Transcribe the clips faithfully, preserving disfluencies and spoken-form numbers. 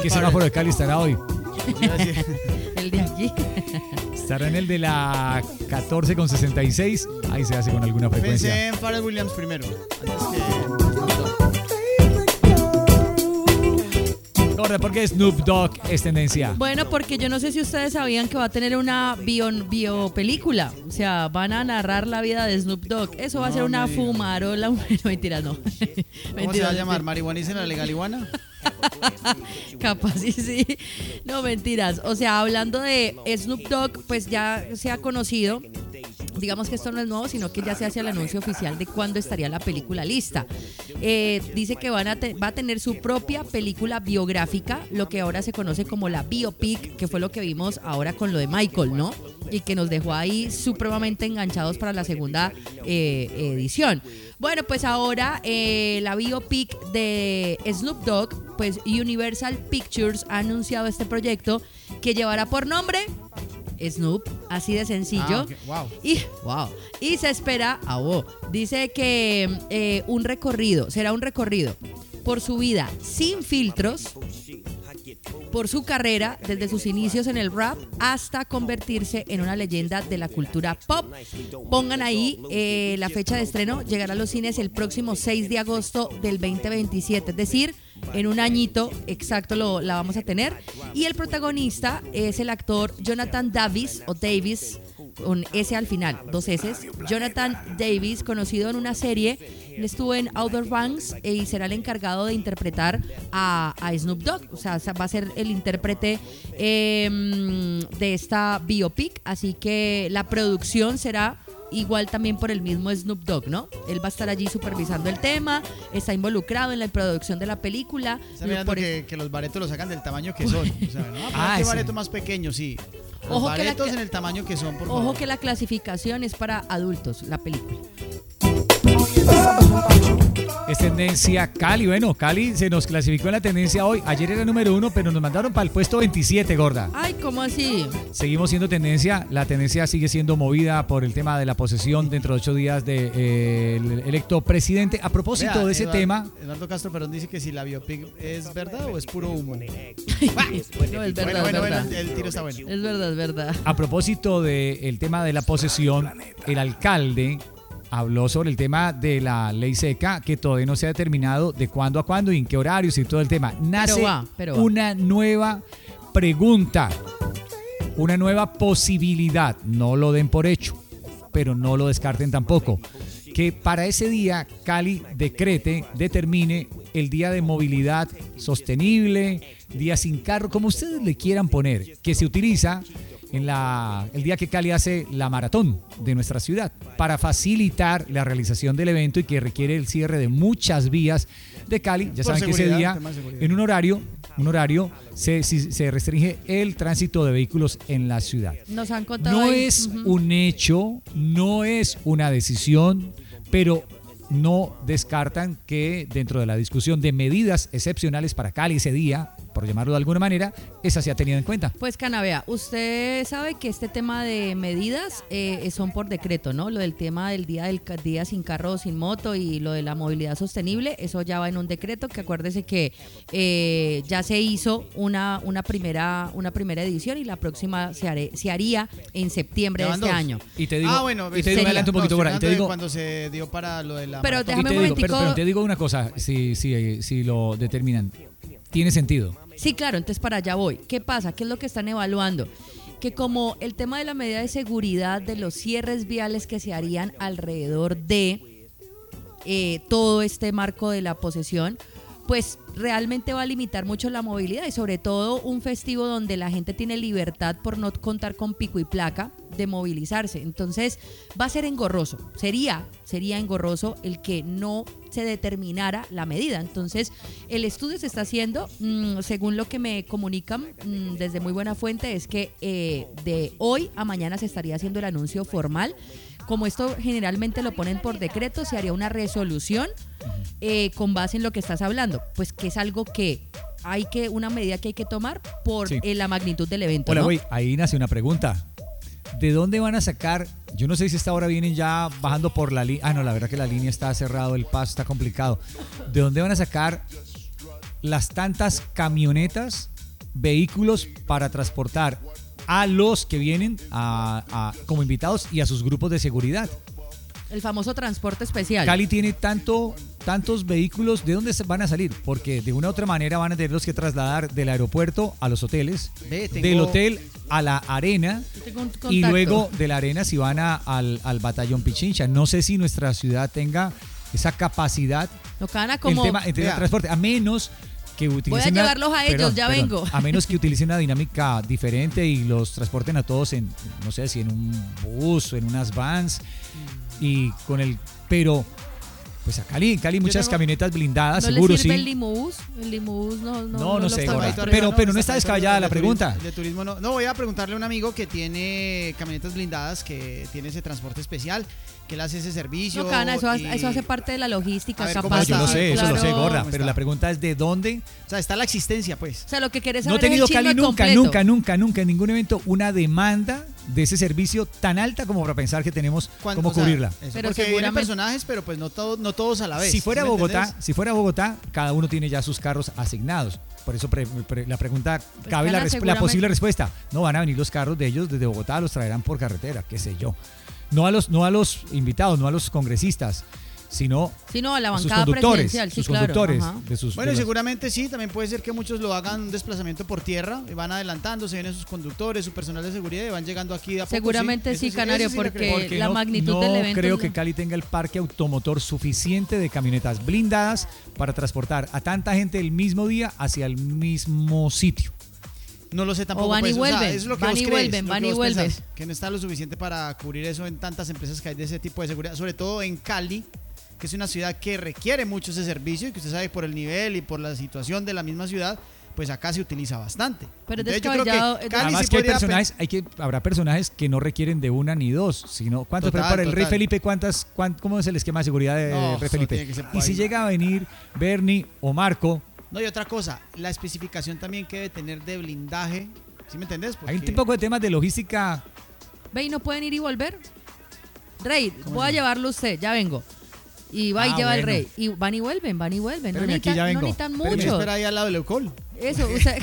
qué semáforo de Cali estará hoy? El de aquí. Estará en el de la catorce con sesenta y seis. Ahí se hace con alguna frecuencia. Pensé en Pharrell Williams primero. Antes que... Gorda, ¿por qué Snoop Dogg es tendencia? Bueno, porque yo no sé si ustedes sabían que va a tener una bio, biopelícula. O sea, van a narrar la vida de Snoop Dogg. Eso va a No ser una me digas. fumarola. No, mentira, no. ¿Cómo Mentira, se va a no. llamar? ¿Marihuaniza en la legal iguana? Capaz sí, sí. No, mentiras. O sea, hablando de Snoop Dogg, pues ya se ha conocido. Digamos que esto no es nuevo, sino que ya se hace el anuncio oficial de cuándo estaría la película lista. Eh, dice que van a te- va a tener su propia película biográfica, lo que ahora se conoce como la biopic, que fue lo que vimos ahora con lo de Michael, ¿no? Y que nos dejó ahí supremamente enganchados para la segunda eh, edición. Bueno, pues ahora eh, la biopic de Snoop Dogg, pues Universal Pictures ha anunciado este proyecto que llevará por nombre Snoop, así de sencillo. Ah, okay. Wow. Y, wow. Y se espera, ah, wow, dice que eh, un recorrido, será un recorrido por su vida sin filtros, por su carrera desde sus inicios en el rap hasta convertirse en una leyenda de la cultura pop. Pongan ahí eh, la fecha de estreno, llegará a los cines el próximo seis de agosto del veinte veintisiete, es decir, en un añito exacto lo, la vamos a tener. Y el protagonista es el actor Jonathan Davis o Davis, con S al final, dos S. Jonathan Davis, conocido en una serie, él estuvo en Outer Banks y será el encargado de interpretar a, a Snoop Dogg. O sea, va a ser el intérprete eh, de esta biopic. Así que la producción será igual también por el mismo Snoop Dogg, ¿no? Él va a estar allí supervisando el tema, está involucrado en la producción de la película. Está mirando Por- que, que los baretos los sacan del tamaño que son. O sea, ¿no? Ah, ¿Qué sí. bareto más pequeño? Sí. Los Ojo que la baretos cla- en el tamaño que son, por Ojo favor. que la clasificación es para adultos, la película. Es tendencia Cali. Bueno, Cali se nos clasificó en la tendencia hoy. Ayer era número uno, pero nos mandaron para el puesto veintisiete, gorda. Ay, ¿cómo así? Seguimos siendo tendencia. La tendencia sigue siendo movida por el tema de la posesión dentro de ocho días del de, eh, el electo presidente. A propósito Vea, de ese Eduardo- tema, Eduardo Castro Perón dice que si la biopic es verdad o es puro humo. No, es Bueno, verdad, bueno, es bueno, verdad. el tiro está bueno. Es verdad, es verdad. a propósito del tema de la posesión, el alcalde habló sobre el tema de la ley seca, que todavía no se ha determinado de cuándo a cuándo y en qué horarios y todo el tema. Nace va, pero va. una nueva pregunta, una nueva posibilidad. No lo den por hecho, pero no lo descarten tampoco. Que para ese día Cali decrete, determine el día de movilidad sostenible, día sin carro, como ustedes le quieran poner, que se utiliza en la, el día que Cali hace la maratón de nuestra ciudad, para facilitar la realización del evento y que requiere el cierre de muchas vías de Cali. Ya Por saben que ese seguridad, día, tema de seguridad. en un horario, un horario se, si- se restringe el tránsito de vehículos en la ciudad. Nos han contado. No ahí. es Ujú. un hecho, no es una decisión, pero no descartan que dentro de la discusión de medidas excepcionales para Cali ese día, por llamarlo de alguna manera, esa se ha tenido en cuenta. Pues Canavea, usted sabe que este tema de medidas eh, son por decreto, ¿no? Lo del tema del día del ca- día sin carro o sin moto y lo de la movilidad sostenible, eso ya va en un decreto que acuérdese que eh, ya se hizo una, una primera una primera edición y la próxima se, haré- se haría en septiembre Ya de van este dos. año. Y te digo, ah, bueno, y te digo, sería- adelante un poquito, no, Gora, estoy y te hablando de digo, cuando se dio para lo de la Pero maratón. y déjame te un digo, pero, momentico. pero te digo una cosa, si, si, si lo determinan, tiene sentido. Sí, claro, entonces para allá voy. ¿Qué pasa? ¿Qué es lo que están evaluando? Que como el tema de la medida de seguridad de los cierres viales que se harían alrededor de eh, todo este marco de la posesión, pues realmente va a limitar mucho la movilidad y sobre todo un festivo donde la gente tiene libertad por no contar con pico y placa de movilizarse. Entonces va a ser engorroso, sería, sería engorroso el que no se determinara la medida. Entonces el estudio se está haciendo, mmm, según lo que me comunican mmm, desde muy buena fuente, es que eh, de hoy a mañana se estaría haciendo el anuncio formal. Como esto generalmente lo ponen por decreto, se haría una resolución eh, con base en lo que estás hablando, pues que es algo que hay que, una medida que hay que tomar por Sí. eh, la magnitud del evento, Hola, ¿no? güey, ahí nace una pregunta. ¿De dónde van a sacar? Yo no sé si esta hora vienen ya bajando por la línea. Ah, no, la verdad que la línea está cerrado, el paso está complicado. ¿De dónde van a sacar las tantas camionetas vehículos para transportar a los que vienen a, a, como invitados y a sus grupos de seguridad. El famoso transporte especial. Cali tiene tanto, tantos vehículos, ¿de dónde van a salir? Porque de una u otra manera van a tenerlos que trasladar del aeropuerto a los hoteles, Ve, tengo- del hotel a la arena Yo tengo un y contacto. luego de la arena si van a- al, al batallón Pichincha. No sé si nuestra ciudad tenga esa capacidad Lo que van a como... en tema, en tema de Vea. transporte, a menos que utilicen Voy a una- llevarlos a ellos, ya vengo. a menos que utilicen una dinámica diferente y los transporten a todos en, no sé si en un bus o en unas vans y con el, pero pues a Cali, en Cali muchas tengo- camionetas blindadas, ¿No seguro le sirve sí. el limubús? El limubús no... No, No, no lo sé, está- Gora. Ahí arriba, Pero- pero no está pensando descabellada de la turismo- pregunta. De turismo no. No, voy a preguntarle a un amigo que tiene camionetas blindadas, que tiene ese transporte especial, que él hace ese servicio. No, Cana, eso, y- eso hace parte de la logística. A ver, ¿cómo capaz. No, yo lo está? sé, eso lo sé, Claro. Gorra, ¿Cómo pero está? la pregunta es de dónde. O sea, está la existencia, pues. O sea, lo que querés No saber ha tenido es el Cali chisme nunca, completo. nunca, nunca, nunca en ningún evento una demanda de ese servicio tan alta como para pensar que tenemos Cuando- cómo o sea, cubrirla. eso, Pero porque vienen seguramente- personajes, pero pues no, todo, no todos a la vez. Si fuera ¿sí me Bogotá, entendés? si fuera Bogotá, cada uno tiene ya sus carros asignados. Por eso pre- pre- la pregunta, cabe la, Cana, resp- la seguramente- posible respuesta. No van a venir los carros de ellos desde Bogotá, los traerán por carretera, qué sé yo. No a los, no a los invitados, no a los congresistas, sino Sí, no, a la a sus bancada conductores, presidencial, sí, sus claro. conductores ajá. de sus. Bueno, de y los- seguramente sí, también puede ser que muchos lo hagan un desplazamiento por tierra, y van adelantando, se vienen sus conductores, su personal de seguridad y van llegando aquí de a poco. Seguramente sí, Eso Canario, eso lo porque- creo. porque la no, magnitud no del evento creo es que la- Cali tenga el parque automotor suficiente de camionetas blindadas para transportar a tanta gente el mismo día hacia el mismo sitio. No lo sé tampoco. van y pues, o sea, vuelven, eso es lo que van vos y crees, vuelven, lo van que y vos vuelven. pensás, que no está lo suficiente para cubrir eso en tantas empresas que hay de ese tipo de seguridad, sobre todo en Cali, que es una ciudad que requiere mucho ese servicio y que usted sabe por el nivel y por la situación de la misma ciudad, pues acá se utiliza bastante. Pero es Entonces, yo creo que descabellado, es Cali Además sí que hay podría personajes, hay que, habrá personajes que no requieren de una ni dos, sino ¿cuántos? Total, para el Rey total. Felipe, ¿cuántas, cuán- ¿cómo es el esquema de seguridad de No, Rey eso Felipe? tiene que ser Y si paila. llega a venir Bernie o Marco, No, y otra cosa, la especificación también que debe tener de blindaje, ¿sí me entendés? hay un Porque- poco de temas de logística. Ve y no pueden ir y volver. Rey, ¿Cómo voy a así? llevarlo usted, ya vengo. Y va y Ah, lleva el bueno. rey. Y van y vuelven, van y vuelven. No Espéreme, aquí necesitan, ya no vengo. necesitan Espéreme, mucho. Espera ahí al lado del Eucol. Eso, usted.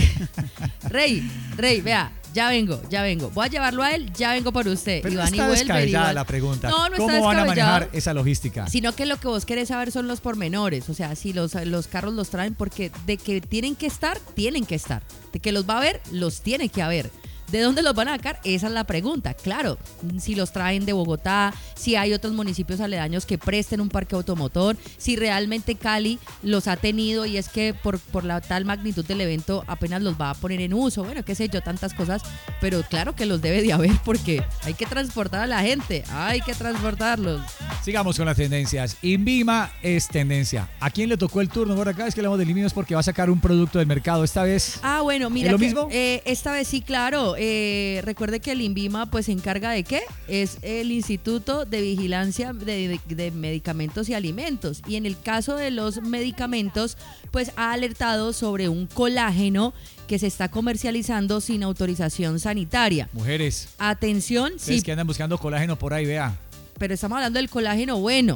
Rey, Rey, vea, ya vengo, ya vengo. Voy a llevarlo a él, ya vengo por usted. Pero y no van y está vuelven. y descabellada van- la pregunta. No, no ¿Cómo está van a descabellado. manejar esa logística? Sino que lo que vos querés saber son los pormenores. O sea, si los, los carros los traen, porque de que tienen que estar, tienen que estar. De que los va a ver, los tiene que haber. ¿De dónde los van a sacar? Esa es la pregunta. Claro, si los traen de Bogotá, si hay otros municipios aledaños que presten un parque automotor, si realmente Cali los ha tenido y es que por, por la tal magnitud del evento apenas los va a poner en uso. Bueno, qué sé yo, tantas cosas, pero claro que los debe de haber porque hay que transportar a la gente, hay que transportarlos. Sigamos con las tendencias. Invima es tendencia. ¿A quién le tocó el turno? Por acá es que hablamos de Invima es porque va a sacar un producto del mercado esta vez. Ah, bueno, mira ¿Es lo que, mismo? eh, esta vez sí, claro. Eh, recuerde que el INVIMA pues se encarga de qué? Es el Instituto de Vigilancia de, de- de Medicamentos y Alimentos. Y en el caso de los medicamentos, pues ha alertado sobre un colágeno que se está comercializando sin autorización sanitaria. Mujeres, Atención, ustedes sí, que andan buscando colágeno por ahí, vea. pero estamos hablando del colágeno bueno.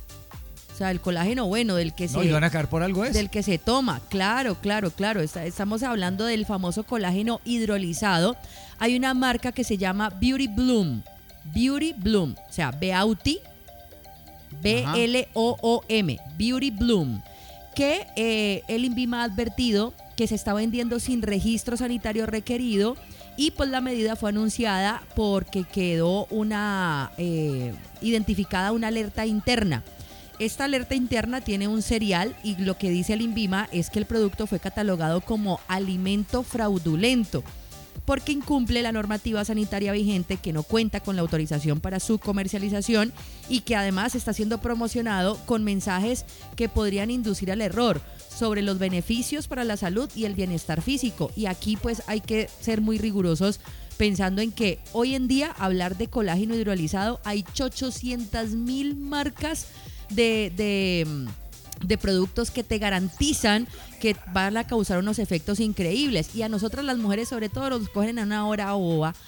O sea, el colágeno bueno, del que No, se... y van a caer por algo es. Del que se toma, claro, claro, claro. Está- estamos hablando del famoso colágeno hidrolizado. Hay una marca que se llama Beauty Bloom. Beauty Bloom, o sea, Beauty, B L O O M, Beauty Bloom, que eh, el INVIMA ha advertido que se está vendiendo sin registro sanitario requerido y pues la medida fue anunciada porque quedó una eh, identificada una alerta interna. Esta alerta interna tiene un serial y lo que dice el INVIMA es que el producto fue catalogado como alimento fraudulento porque incumple la normativa sanitaria vigente, que no cuenta con la autorización para su comercialización y que además está siendo promocionado con mensajes que podrían inducir al error sobre los beneficios para la salud y el bienestar físico. Y aquí pues hay que ser muy rigurosos pensando en que hoy en día hablar de colágeno hidrolizado hay ochocientas mil marcas de, de, de productos que te garantizan que van a causar unos efectos increíbles y a nosotras las mujeres sobre todo nos cogen a una hora boba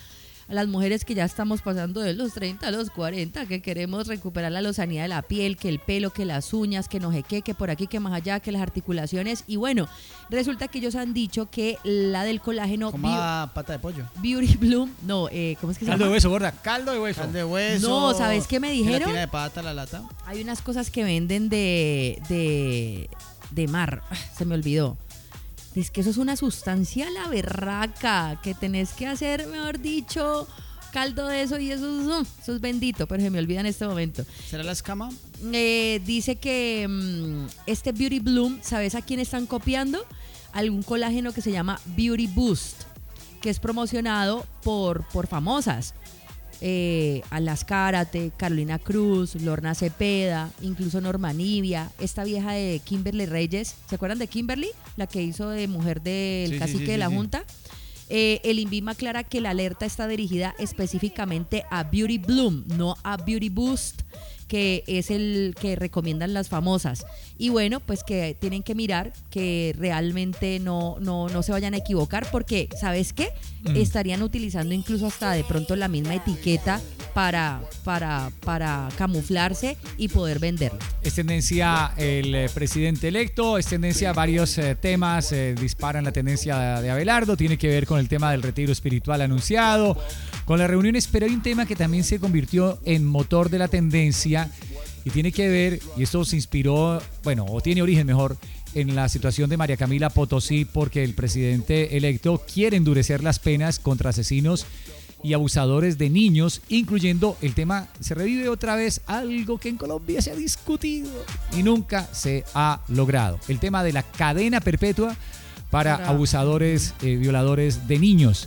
a las mujeres que ya estamos pasando de los treinta a los cuarenta, que queremos recuperar la lozanía de la piel, que el pelo, que las uñas, que no sé qué, que por aquí, que más allá, que las articulaciones. Y bueno, resulta que ellos han dicho que la del colágeno... Coma pata de pollo. Beauty Bloom, no, eh, ¿cómo es que se Caldo llama? de hueso, gorda, caldo de hueso. Caldo de hueso. No, ¿sabes qué me dijeron? Gelatina de pata, la lata. Hay unas cosas que venden de, de, de mar, se me olvidó. Dice que eso es una sustancia la berraca, que tenés que hacer, mejor dicho, caldo de eso y eso, es- eso es bendito, pero se me olvida en este momento. ¿Será la escama? Eh, dice que mm, este Beauty Bloom, ¿sabes a quién están copiando? Algún colágeno que se llama Beauty Boost, que es promocionado por, por famosas. Eh, Alas Cárate, Carolina Cruz, Lorna Cepeda, incluso Norma Nivia, esta vieja de Kimberly Reyes, ¿se acuerdan de Kimberly? La que hizo de mujer del Sí, sí, cacique sí, de sí, la sí. Junta. Eh, el INVIMA aclara que la alerta está dirigida específicamente a Beauty Bloom, no a Beauty Boost, que es el que recomiendan las famosas. Y bueno, pues que tienen que mirar que realmente no, no, no se vayan a equivocar, porque, ¿sabes qué? Mm. Estarían utilizando incluso hasta de pronto la misma etiqueta para, para, para camuflarse y poder venderlo. Es tendencia el eh, presidente electo, es tendencia varios eh, temas, eh, disparan la tendencia de Abelardo, tiene que ver con el tema del retiro espiritual anunciado, con las reuniones, pero hay un tema que también se convirtió en motor de la tendencia y tiene que ver, y esto se inspiró, bueno, o tiene origen mejor, en la situación de María Camila Potosí, porque el presidente electo quiere endurecer las penas contra asesinos y abusadores de niños, incluyendo el tema, se revive otra vez algo que en Colombia se ha discutido y nunca se ha logrado, el tema de la cadena perpetua para Bravo. abusadores, eh, violadores de niños.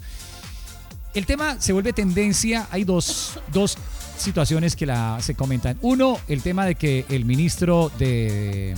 El tema se vuelve tendencia, hay dos, dos situaciones que la, se comentan. Uno, el tema de que el ministro de,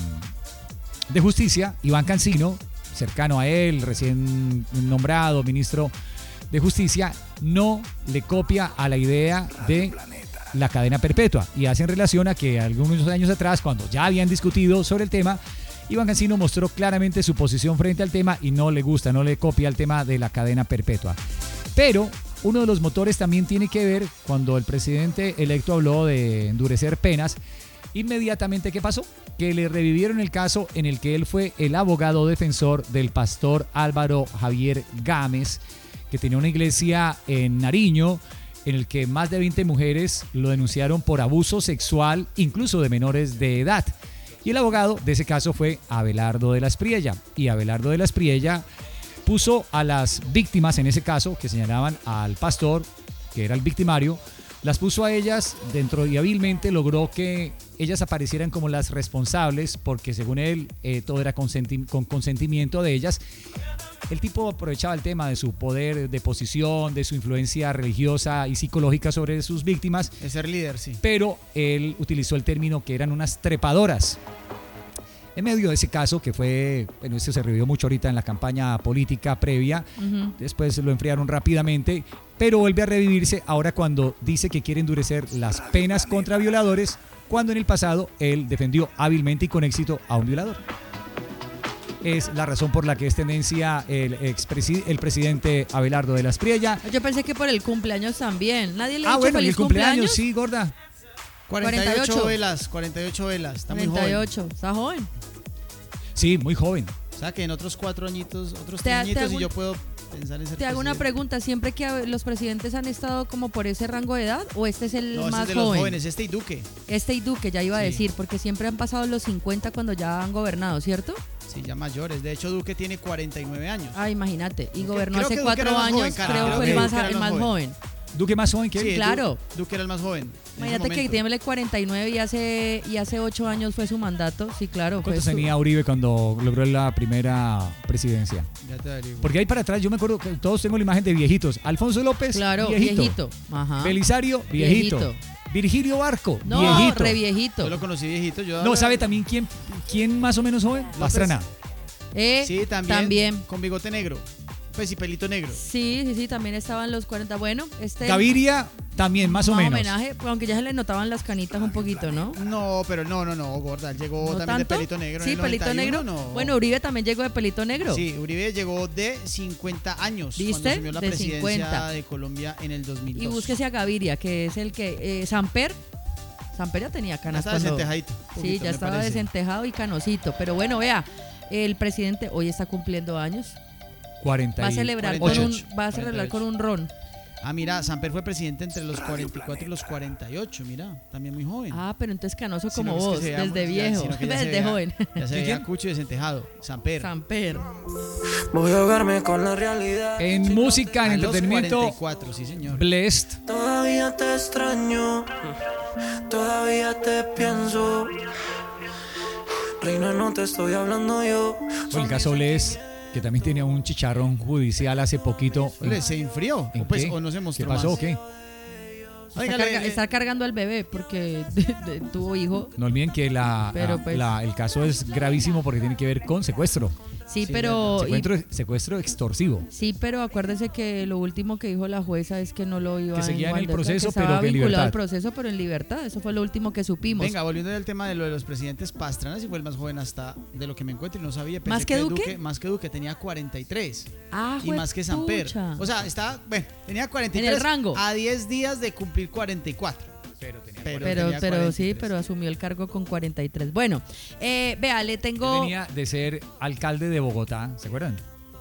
de Justicia, Iván Cancino, cercano a él, recién nombrado ministro de Justicia, no le copia a la idea de la cadena perpetua y hacen relación a que algunos años atrás, cuando ya habían discutido sobre el tema, Iván Cancino mostró claramente su posición frente al tema y no le gusta, no le copia el tema de la cadena perpetua. Pero uno de los motores también tiene que ver cuando el presidente electo habló de endurecer penas. Inmediatamente, ¿qué pasó? Que le revivieron el caso en el que él fue el abogado defensor del pastor Álvaro Javier Gámez, que tenía una iglesia en Nariño, en el que más de veinte mujeres lo denunciaron por abuso sexual, incluso de menores de edad. Y el abogado de ese caso fue Abelardo de la Espriella. Y Abelardo de la Espriella puso a las víctimas, en ese caso, que señalaban al pastor, que era el victimario, las puso a ellas dentro y hábilmente logró que ellas aparecieran como las responsables, porque según él eh, todo era consenti- con consentimiento de ellas. El tipo aprovechaba el tema de su poder de posición, de su influencia religiosa y psicológica sobre sus víctimas, Es ser líder, sí. pero él utilizó el término que eran unas trepadoras. En medio de ese caso, que fue, bueno, este se revivió mucho ahorita en la campaña política previa, Ujú. después lo enfriaron rápidamente, pero vuelve a revivirse ahora cuando dice que quiere endurecer las penas contra violadores, cuando en el pasado él defendió hábilmente y con éxito a un violador. Es la razón por la que es tendencia el, expresi- el presidente Abelardo de la Espriella. Yo pensé que por el cumpleaños también. Nadie le ha Ah, dicho bueno, y feliz el cumpleaños, cumpleaños. sí, gorda. cuarenta y ocho, cuarenta y ocho velas, cuarenta y ocho velas. Está muy cuarenta y joven. ocho, está joven. Sí, muy joven. O sea que en otros cuatro añitos, otros Te tres ha- te añitos hago y un- yo puedo pensar en ser Te hago una presidente. pregunta, ¿siempre que los presidentes han estado como por ese rango de edad o este es el No, ese más es de los joven? jóvenes, este y Duque. Este y Duque, ya iba a Sí. decir, porque siempre han pasado los cincuenta cuando ya han gobernado, ¿cierto? Sí, ya mayores. De hecho, Duque tiene cuarenta y nueve años. Ah, imagínate. Y Creo gobernó que hace Duque cuatro era el más años, joven, cara. creo que Ah, fue ok. el más, Duque era el el más más joven. Duque más joven que él. Sí, Du- claro. Duque era el más joven. en ese Imagínate que momento. tiene cuarenta y nueve y hace, y hace ocho años fue su mandato. Sí, claro. fue ¿Cuántos su- tenía Uribe cuando logró la primera presidencia? Ya te averiguo. Porque ahí para atrás yo me acuerdo que todos tengo la imagen de viejitos. Alfonso López, Claro, viejito. viejito. Ajá. Belisario, viejito. Viejito. Virgilio Barco, No, viejito. re viejito. Yo lo conocí viejito. Yo No, ¿sabe también quién, quién más o menos joven? Pastrana. Eh, Sí, también, También. Con bigote negro. Pues y pelito negro. Sí, sí, sí, también estaban los cuarenta. Bueno, este. Gaviria También, más o Más menos. homenaje, aunque ya se le notaban las canitas un poquito, ¿no? No, pero no, no, no, gorda. Él llegó ¿No también tanto? de pelito negro. Sí, en el pelito noventa y uno, negro. no. Bueno, Uribe también llegó de pelito negro. Sí, Uribe llegó de cincuenta años. ¿Viste? Cuando asumió la De presidencia cincuenta. de Colombia en el dos mil dos. Y búsquese a Gaviria, que es el que... Eh, Samper. Samper ya tenía Ya canas. está cuando- desentejadito. un Sí, poquito, ya me estaba parece. desentejado y canosito. Pero bueno, vea, el presidente hoy está cumpliendo años. cuarenta Va a y celebrar, cuarenta y con un, ocho. va a celebrar con un ron. Ah, mira, Samper fue presidente entre los cuarenta y cuatro y los cuarenta y ocho, mira, también muy joven. Ah, pero entonces canoso Sino como es que vos, se vea- desde ya- viejo, sino que ya se desde vea- joven. Ya se ¿Quién? veía cucho y desentejado, Samper. Samper. Voy a ahogarme con la realidad. En música, en A los entretenimiento, cuarenta y cuatro, sí señor. Blessed. Todavía te extraño, todavía te pienso. Reina, no te estoy hablando yo. El caso Blessed, que también tenía un chicharrón judicial hace poquito. Ole, se enfrió, ¿En o, pues, qué? o no se ¿Qué mostró pasó más. o qué? Está, Oiga, carga- le- está cargando al bebé porque de- de- tuvo hijo. No olviden que la, Pero, la- pues- la- el caso es gravísimo porque tiene que ver con secuestro. Sí, Sí, pero... y- Secuestro, secuestro extorsivo. sí, pero acuérdese que lo último que dijo la jueza es que no lo iba Que seguía en el Gualdeca, proceso, que pero estaba que en vinculado libertad. al proceso, pero en libertad. Eso fue lo último que supimos. Venga, volviendo al tema de lo de los presidentes, Pastrana sí fue el más joven hasta de lo que me encuentro y no sabía. Pensé ¿Más que Duque? Más que Duque, tenía cuarenta y tres. Ah, Y más que Samper. juepucha. O sea, está, bueno, tenía cuarenta y tres En el rango. a diez días de cumplir cuarenta y cuatro. Pero tenía Pero, Pero, tenía pero cuarenta y sí, tres. pero asumió el cargo con cuarenta y tres. Bueno, eh, vea, le tengo... venía de ser alcalde de Bogotá, ¿se acuerdan?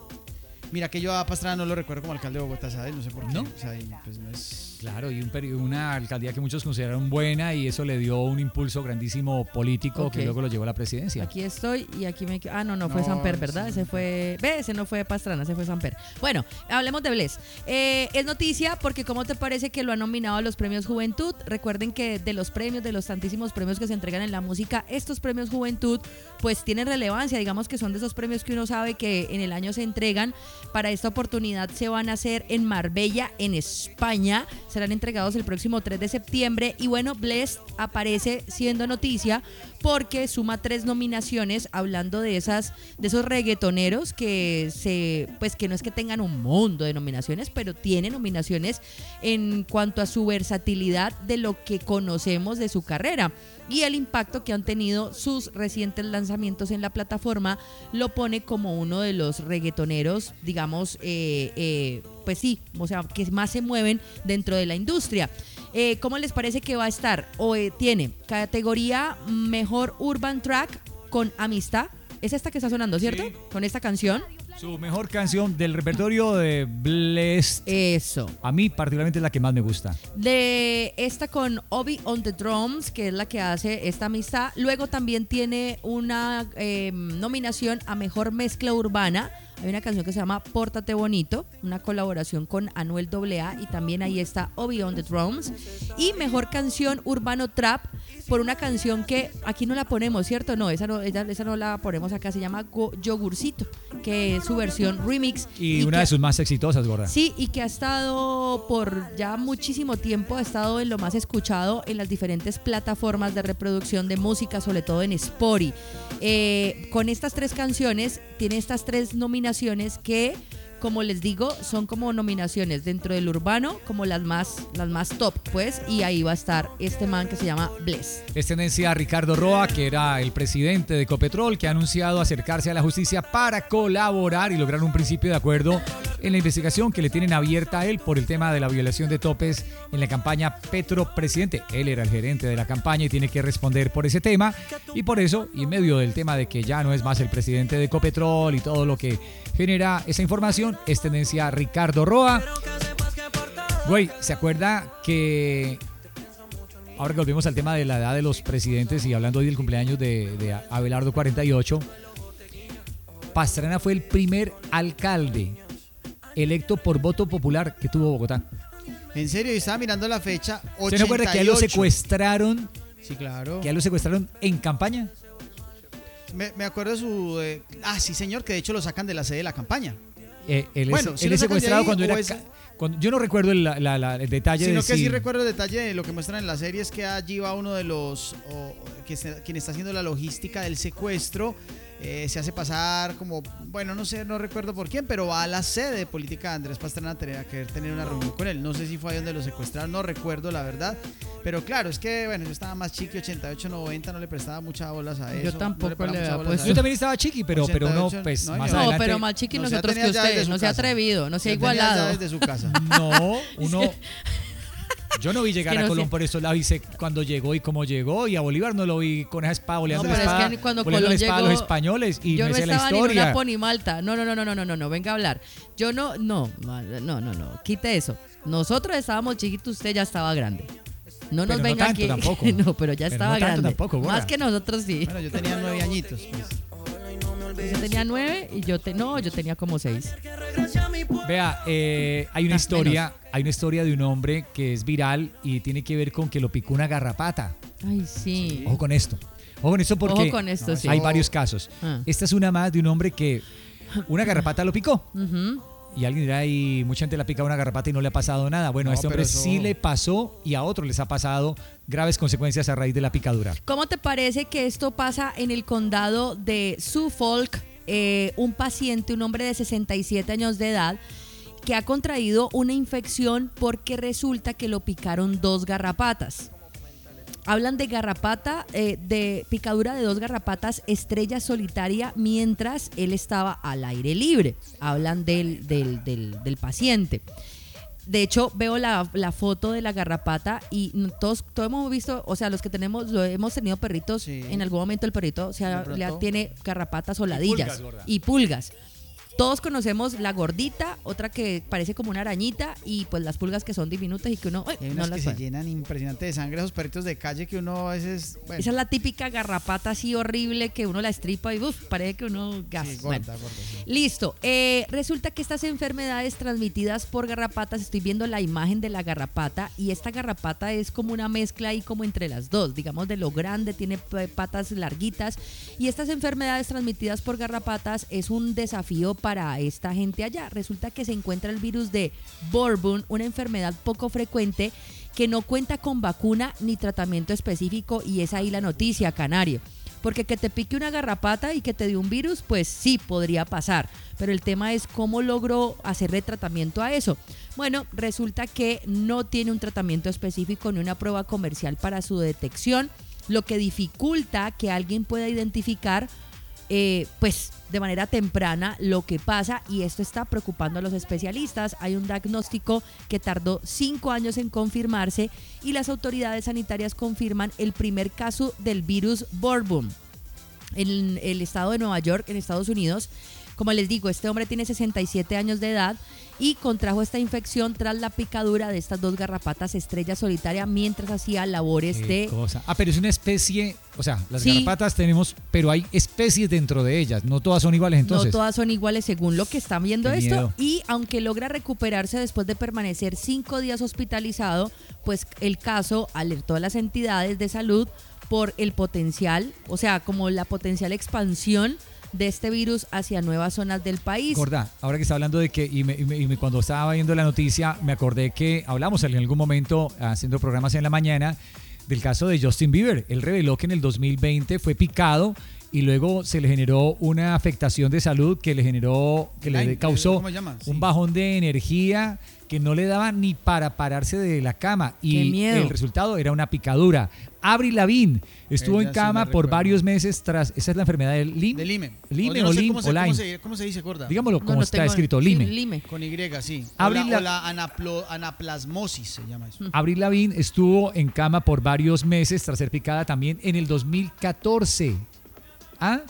Mira que yo a Pastrana no lo recuerdo como alcalde de Bogotá, ¿sabes? No sé por qué. ¿No? O sea, y, pues no es... Claro, y un peri- una alcaldía que muchos consideraron buena y eso le dio un impulso grandísimo político Ok. que luego lo llevó a la presidencia. Aquí estoy y aquí me... Ah, no, no fue No, Samper, ¿verdad? ese Ese fue... Ve, ese no fue Pastrana, ese fue Samper. Bueno, hablemos de Bless. Eh, es noticia porque ¿cómo te parece que lo han nominado a los premios Juventud? Recuerden que de los premios, de los tantísimos premios que se entregan en la música, estos premios Juventud pues tienen relevancia. Digamos que son de esos premios que uno sabe que en el año se entregan. Para esta oportunidad se van a hacer en Marbella, en España. Serán entregados el próximo tres de septiembre. Y bueno, Blessed aparece siendo noticia porque suma tres nominaciones, hablando de esas, de esos reggaetoneros que se, pues que no es que tengan un mundo de nominaciones, pero tienen nominaciones en cuanto a su versatilidad de lo que conocemos de su carrera. Y el impacto que han tenido sus recientes lanzamientos en la plataforma lo pone como uno de los reggaetoneros, digamos, eh, eh, pues sí, o sea, que más se mueven dentro de la industria. Eh, ¿Cómo les parece que va a estar? O eh, tiene categoría Mejor Urban Track con Amistad. Es esta que está sonando, ¿cierto? Sí. Con esta canción. Su mejor canción del repertorio de Blessed, Eso. a mí particularmente es la que más me gusta. De esta con Obi on the Drums, que es la que hace esta amistad. Luego también tiene una eh, nominación a Mejor Mezcla Urbana. Hay una canción que se llama Pórtate Bonito, una colaboración con Anuel A A, y también ahí está Obi on the Drums. Y Mejor Canción Urbano Trap, por una canción que aquí no la ponemos, ¿cierto? No, esa no, esa, esa no la ponemos acá, se llama Go- Yogurcito, que es su versión remix. Y, una que- de sus más exitosas, gorda. Sí, y que ha estado por ya muchísimo tiempo, ha estado en lo más escuchado en las diferentes plataformas de reproducción de música, sobre todo en Spotify. Eh, con estas tres canciones, tiene estas tres nominaciones que, como les digo, son como nominaciones dentro del urbano, como las más, las más top, pues, y ahí va a estar este man que se llama Bless. Es tendencia a Ricardo Roa, que era el presidente de Ecopetrol, que ha anunciado acercarse a la justicia para colaborar y lograr un principio de acuerdo en la investigación que le tienen abierta a él por el tema de la violación de topes en la campaña Petro Presidente. Él era el gerente de la campaña y tiene que responder por ese tema, y por eso, y en medio del tema de que ya no es más el presidente de Ecopetrol y todo lo que genera esa información, es tendencia a Ricardo Roa. Güey, ¿se acuerda que ahora que volvemos al tema de la edad de los presidentes y hablando hoy del cumpleaños de, de Abelardo cuarenta y ocho, Pastrana fue el primer alcalde electo por voto popular que tuvo Bogotá? En serio, yo estaba mirando la fecha. ochenta y ocho. ¿Usted no acuerda que a él lo secuestraron, Sí, claro. que a él lo secuestraron en campaña? Me, me acuerdo de su... eh, ah, sí, señor, que de hecho lo sacan de la sede de la campaña. Eh, él Bueno, es, si él lo es sacan de secuestrado ahí, cuando o era... es- ca- cuando- yo no recuerdo el, la- la- el detalle Sino de que si- sí recuerdo el detalle de lo que muestran en la serie, es que allí va uno de los, o, que está- quien está haciendo la logística del secuestro, eh, se hace pasar como, bueno, no sé, no recuerdo por quién, pero va a la sede de política de Andrés Pastrana a tener, a querer tener una reunión con él. No sé si fue ahí donde lo secuestraron, no recuerdo la verdad. Pero claro, es que, bueno, yo estaba más chiqui, ochenta y ocho, noventa, no le prestaba muchas bolas a eso. Yo tampoco no le, le muchas había bolas puesto. a Yo eso. también estaba chiqui, pero, pero uno, ochenta y ocho, pues, no, más yo- No, adelante. pero más chiqui No, ya nosotros tenía que llaves de usted. su No se ha casa. atrevido, no se ha Ya tenía igualado. llaves de su casa. No, uno... Yo no vi llegar que a no Colón sé. por estos lados y sé cuándo llegó y cómo llegó, y a Bolívar no lo vi con esa espada boleando No, la pero es espada, que cuando boleando la Colón espada a llegó, los españoles y yo me no sé la estaba ni en historia. una ponimalta. No, no, no, no, no, no, no, no, venga a hablar. Yo no, no, no, no, no, quite eso. Nosotros estábamos chiquitos, usted ya estaba grande. No nos Pero no venga tanto aquí. tampoco. No, pero ya Pero estaba no tanto grande. tampoco, gorda. Más que nosotros sí. Bueno, yo tenía nueve añitos. Pues. Yo tenía nueve y yo te, no, yo tenía como seis. Vea, eh, hay una Ah, historia, hay una historia de un hombre que es viral y tiene que ver con que lo picó una garrapata. Ay, sí. Ojo con esto. Ojo con esto porque Ojo con esto, no, sí. hay varios casos. Ah. Esta es una más de un hombre que una garrapata lo picó. Ujú. Y alguien dirá, y mucha gente le ha picado una garrapata y no le ha pasado nada. Bueno, a No, este hombre pero eso- sí le pasó y a otros les ha pasado graves consecuencias a raíz de la picadura. ¿Cómo te parece que esto pasa en el condado de Suffolk? Eh, un paciente, un hombre de sesenta y siete años de edad, que ha contraído una infección porque resulta que lo picaron dos garrapatas. Hablan de garrapata, eh, de picadura de dos garrapatas estrella solitaria mientras él estaba al aire libre. Hablan del, del, del, del paciente. De hecho, veo la, la foto de la garrapata y todos, todos hemos visto, o sea, los que tenemos, lo, hemos tenido perritos, Sí. en algún momento el perrito o sea, De pronto. le tiene garrapatas o ladillas pulgas, gorda. y pulgas. Todos conocemos la gordita, otra que parece como una arañita y pues las pulgas que son diminutas y que uno ay, Y hay no unas las que se puede. llenan impresionante de sangre, esos perritos de calle que uno a veces. Bueno, Esa es la típica garrapata así horrible que uno la estripa y uf, parece que uno gas. sí, Bueno. gorda, gorda, sí. Listo. Eh, resulta que estas enfermedades transmitidas por garrapatas, estoy viendo la imagen de la garrapata y esta garrapata es como una mezcla ahí como entre las dos, digamos de lo grande, tiene p- patas larguitas y estas enfermedades transmitidas por garrapatas es un desafío para esta gente allá. Resulta que se encuentra el virus de Bourbon, una enfermedad poco frecuente que no cuenta con vacuna ni tratamiento específico y es ahí la noticia, Canario. Porque que te pique una garrapata y que te dé un virus, pues sí, podría pasar. Pero el tema es cómo logro hacerle tratamiento a eso. Bueno, resulta que no tiene un tratamiento específico ni una prueba comercial para su detección, lo que dificulta que alguien pueda identificar eh, pues de manera temprana lo que pasa y esto está preocupando a los especialistas. Hay un diagnóstico que tardó cinco años en confirmarse y las autoridades sanitarias confirman el primer caso del virus Bourbon en el estado de Nueva York, en Estados Unidos. Como les digo, este hombre tiene sesenta y siete años de edad y contrajo esta infección tras la picadura de estas dos garrapatas estrella solitaria mientras hacía labores Qué de... cosa. Ah, pero es una especie, o sea, las Sí. garrapatas tenemos, pero hay especies dentro de ellas, no todas son iguales entonces. No todas son iguales según lo que están viendo Qué esto. miedo. Y aunque logra recuperarse después de permanecer cinco días hospitalizado, pues el caso alertó a las entidades de salud por el potencial, o sea, como la potencial expansión de este virus hacia nuevas zonas del país. Gorda, ahora que está hablando de que, y, me- y me- y me- cuando estaba viendo la noticia, me acordé que hablamos en algún momento, haciendo programas en la mañana, del caso de Justin Bieber. Él reveló que en el dos mil veinte fue picado y luego se le generó una afectación de salud que le generó, que le Lyme, causó ¿cómo se llama? Sí. un bajón de energía que no le daba ni para pararse de la cama. Qué Y miedo. el resultado era una picadura. Avril Lavigne estuvo Ella en sí la cama por recuerdo. varios meses tras, esa es la enfermedad del Lyme. De Lyme. Lyme yo no o sé Lyme cómo se- o Lyme. ¿Cómo se, cómo se dice, gorda? Digámoslo No, como no está tengo- escrito, sí, Lyme. Lyme. Con Y, sí. O Abril la, la- o la anaplo- anaplasmosis se llama eso. Avril Lavigne estuvo en cama por varios meses tras ser picada también en el dos mil catorce. ¿Ah?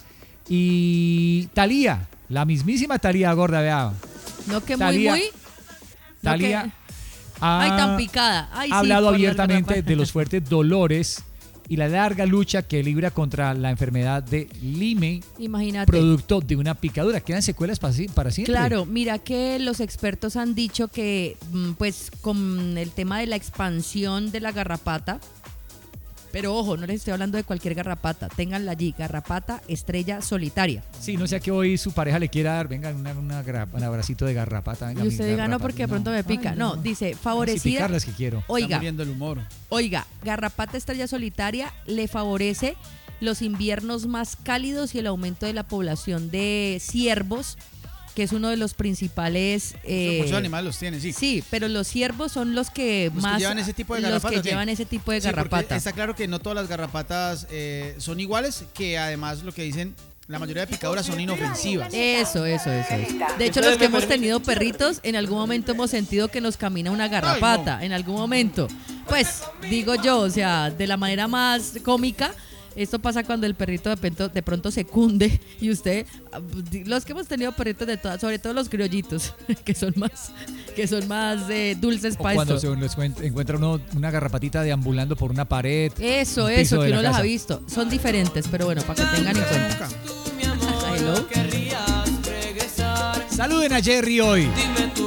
Y Thalía, la mismísima Thalía, gorda, vea. No que muy, Thalía- muy... no Thalía que- ha, Ay, tan picada. Ay, ha sí, hablado por las abiertamente garrapatas. de los fuertes dolores y la larga lucha que libra contra la enfermedad de Lyme, Imagínate. producto de una picadura. Quedan secuelas para, si- para siempre. Claro, mira que los expertos han dicho que mm, pues con el tema de la expansión de la garrapata, pero ojo, no les estoy hablando de cualquier garrapata, ténganla allí, garrapata estrella solitaria. Sí, no sea que hoy su pareja le quiera dar, venga, una, una gra- un abracito de garrapata. venga, Y mi usted diga, no, garrapata". porque de pronto me pica. Ay, No, dice, Si favorecida. picarlas que quiero. Está Oiga, muriendo el humor. oiga, garrapata estrella solitaria le favorece los inviernos más cálidos y el aumento de la población de ciervos, que es uno de los principales... Eh, Muchos animales los tienen, sí. Sí, pero los ciervos son los que Los más... que llevan ese tipo de los garrapatas. que ¿sí? llevan ese tipo de Sí, porque garrapata. está claro que no todas las garrapatas eh, son iguales, que además lo que dicen, la mayoría de picaduras son inofensivas. Eso, eso, eso, eso. De hecho, los que hemos tenido perritos, en algún momento hemos sentido que nos camina una garrapata, en algún momento. Pues, digo yo, o sea, de la manera más cómica. Esto pasa cuando el perrito de pronto, de pronto se cunde y usted, los que hemos tenido perritos de todas, sobre todo los criollitos, que son más, que son más eh, dulces O para cuando esto. se encuentra encuentra uno una garrapatita deambulando por una pared. Eso, un piso eso, de que la uno las ha casa. visto. Son diferentes, pero bueno, para que tengan en cuenta. Hello. Saluden a Jerry hoy. Dime tú